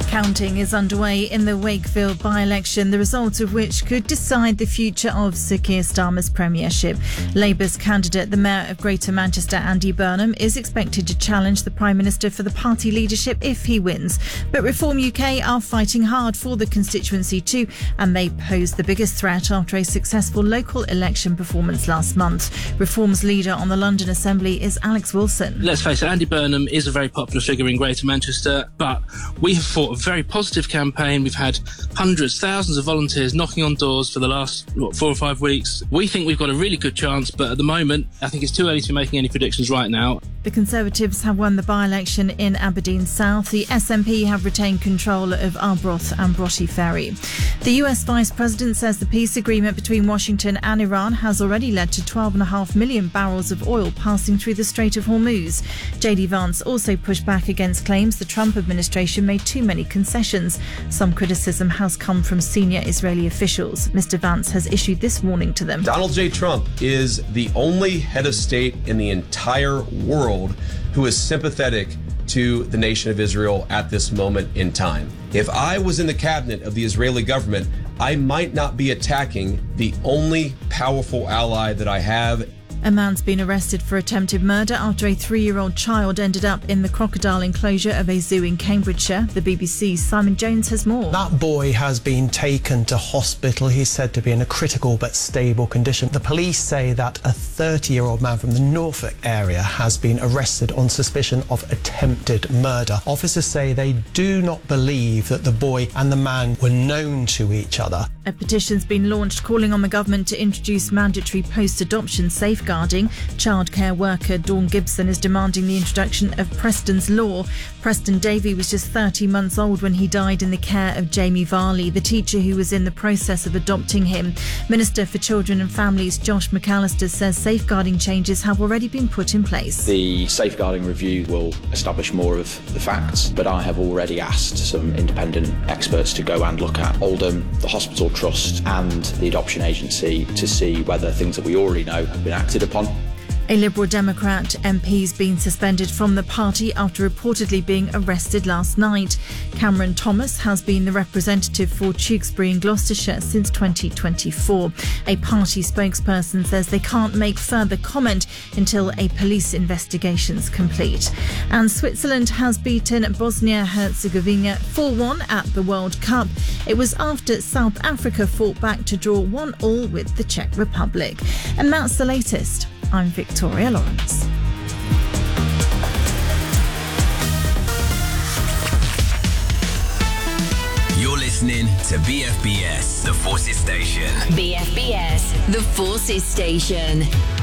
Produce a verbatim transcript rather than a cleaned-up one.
Counting is underway in the Wakefield by-election, the result of which could decide the future of Sir Keir Starmer's premiership. Labour's candidate, the Mayor of Greater Manchester, Andy Burnham, is expected to challenge the Prime Minister for the party leadership if he wins. But Reform U K are fighting hard for the constituency too, and they pose the biggest threat after a successful local election performance last month. Reform's leader on the London Assembly is Alex Wilson. Let's face it, Andy Burnham is a very popular figure in Greater Manchester, but we have fought a very positive campaign. We've had hundreds, thousands of volunteers knocking on doors for the last, what, four or five weeks. We think we've got a really good chance, but at the moment, I think it's too early to be making any predictions right now. The Conservatives have won the by-election in Aberdeen South. The S N P have retained control of Arbroath and Broughty Ferry. The U S Vice President says the peace agreement between Washington and Iran has already led to twelve point five million barrels of oil passing through the Strait of Hormuz. J D Vance also pushed back against claims the Trump administration made too many concessions. Some criticism has come from senior Israeli officials. Mister Vance has issued this warning to them. Donald J. Trump is the only head of state in the entire world who is sympathetic to the nation of Israel at this moment in time. If I was in the cabinet of the Israeli government, I might not be attacking the only powerful ally that I have. A man's been arrested for attempted murder after a three-year-old child ended up in the crocodile enclosure of a zoo in Cambridgeshire. The B B C's Simon Jones has more. That boy has been taken to hospital. He's said to be in a critical but stable condition. The police say that a thirty-year-old man from the Norfolk area has been arrested on suspicion of attempted murder. Officers say they do not believe that the boy and the man were known to each other. A petition's been launched calling on the government to introduce mandatory post-adoption safeguarding. Childcare worker Dawn Gibson is demanding the introduction of Preston's Law. Preston Davey was just thirty months old when he died in the care of Jamie Varley, the teacher who was in the process of adopting him. Minister for Children and Families Josh McAllister says safeguarding changes have already been put in place. The safeguarding review will establish more of the facts, but I have already asked some independent experts to go and look at Oldham, the Hospital Trust and the Adoption Agency to see whether things that we already know have been acted upon. A Liberal Democrat M P's been suspended from the party after reportedly being arrested last night. Cameron Thomas has been the representative for Tewkesbury in Gloucestershire since twenty twenty-four. A party spokesperson says they can't make further comment until a police investigation's complete. And Switzerland has beaten Bosnia-Herzegovina four one at the World Cup. It was after South Africa fought back to draw one all with the Czech Republic. And that's the latest. I'm Victoria Lawrence. You're listening to B F B S, the Forces Station. B F B S, the Forces Station.